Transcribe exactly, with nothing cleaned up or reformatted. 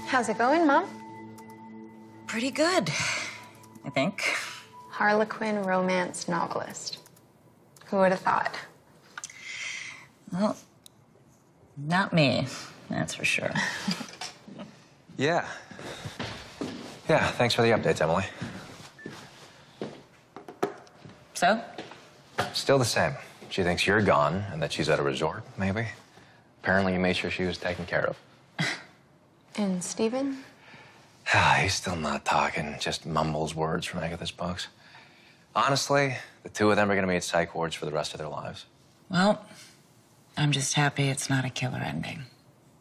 How's it going, Mom? Pretty good, I think. Harlequin romance novelist. Who would have thought? Well, not me, that's for sure. Yeah. Yeah, thanks for the updates, Emily. So? Still the same. She thinks you're gone and that she's at a resort, maybe. Apparently you made sure she was taken care of. And Steven? Ah, he's still not talking, just mumbles words from Agatha's books. Honestly, the two of them are gonna be at psych wards for the rest of their lives. Well, I'm just happy it's not a killer ending.